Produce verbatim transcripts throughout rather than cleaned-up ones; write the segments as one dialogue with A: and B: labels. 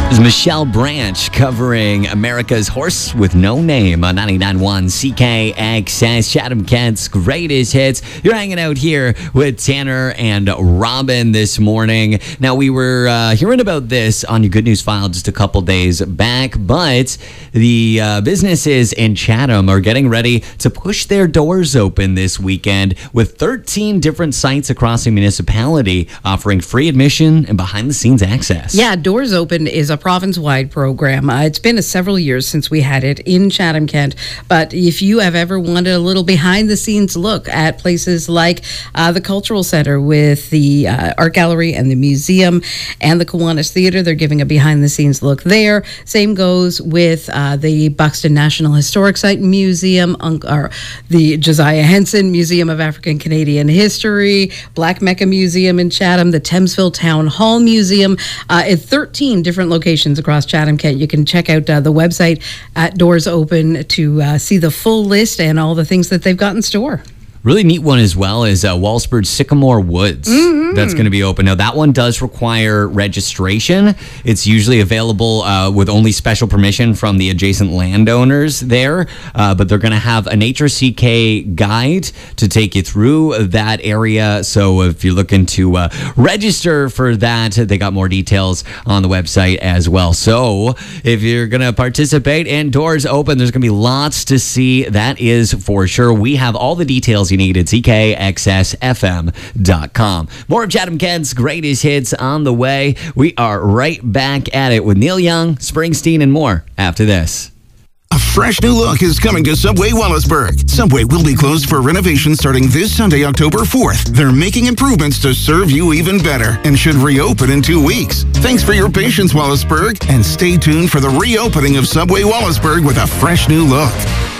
A: This is Michelle Branch covering America's Horse with No Name on ninety-nine point one C K X S, Chatham-Kent's greatest hits. You're hanging out here with Tanner and Robin this morning. Now, we were uh, hearing about this on your Good News File just a couple days back, but the uh, businesses in Chatham are getting ready to push their doors open this weekend with thirteen different sites across the municipality offering free admission and behind-the-scenes access.
B: Yeah, Doors Open is a province-wide program. Uh, it's been a several years since we had it in Chatham-Kent, but if you have ever wanted a little behind-the-scenes look at places like uh, the Cultural Centre with the uh, Art Gallery and the museum and the Kiwanis Theatre, they're giving a behind-the-scenes look there. Same goes with uh, the Buxton National Historic Site Museum, um, or the Josiah Henson Museum of African Canadian History, Black Mecca Museum in Chatham, the Thamesville Town Hall Museum, uh, at thirteen different locations across Chatham-Kent. You can check out uh, the website at Doors Open to uh, see the full list and all the things that they've got in store.
A: Really neat one as well is uh, Wellsford Sycamore Woods. Mm-hmm. That's going to be open. Now, that one does require registration. It's usually available uh, with only special permission from the adjacent landowners there, uh, but they're going to have a Nature C K guide to take you through that area. So if you're looking to uh, register for that, they got more details on the website as well. So if you're going to participate and Doors Open, there's going to be lots to see. That is for sure. We have all the details you need at C K X S F M dot com. More of Chatham-Kent's greatest hits on the way. We are right back at it with Neil Young, Springsteen, and more after this.
C: A fresh new look is coming to Subway Wallaceburg. Subway will be closed for renovation starting this Sunday, October fourth. They're making improvements to serve you even better and should reopen in two weeks. Thanks for your patience, Wallaceburg, and stay tuned for the reopening of Subway Wallaceburg with a fresh new look.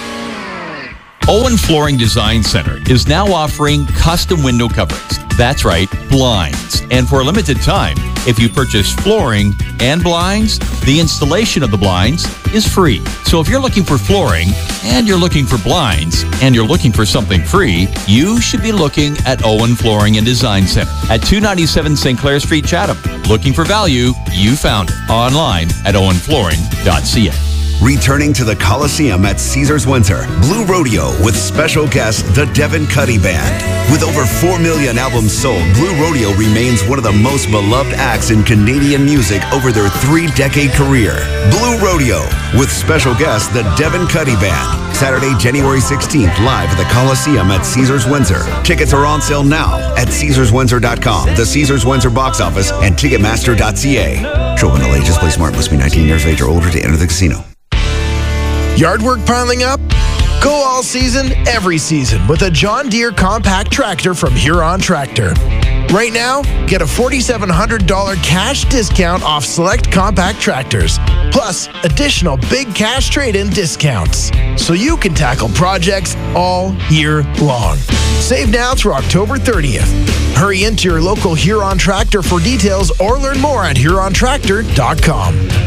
D: Owen Flooring Design Center is now offering custom window coverings. That's right, blinds. And for a limited time, if you purchase flooring and blinds, the installation of the blinds is free. So if you're looking for flooring and you're looking for blinds and you're looking for something free, you should be looking at Owen Flooring and Design Center at two ninety-seven Saint Clair Street, Chatham. Looking for value? You found it online at owen flooring dot c a.
E: Returning to the Coliseum at Caesars Windsor, Blue Rodeo with special guest, the Devin Cuddy Band. With over four million albums sold, Blue Rodeo remains one of the most beloved acts in Canadian music over their three-decade career. Blue Rodeo with special guest, the Devin Cuddy Band. Saturday, January sixteenth, live at the Coliseum at Caesars Windsor. Tickets are on sale now at caesars windsor dot com, the Caesars Windsor box office, and ticketmaster dot c a. Show and all ages, play smart, must be nineteen years of age or older to enter the casino.
F: Yard work piling up? Go all season, every season with a John Deere compact tractor from Huron Tractor. Right now, get a four thousand seven hundred dollars cash discount off select compact tractors, plus additional big cash trade-in discounts, so you can tackle projects all year long. Save now through October thirtieth. Hurry into your local Huron Tractor for details or learn more at huron tractor dot com.